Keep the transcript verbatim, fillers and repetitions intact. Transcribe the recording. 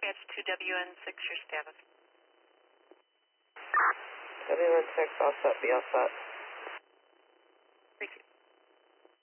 Dispatch to W N six, your status. W N six, all set, be all set. Thank you.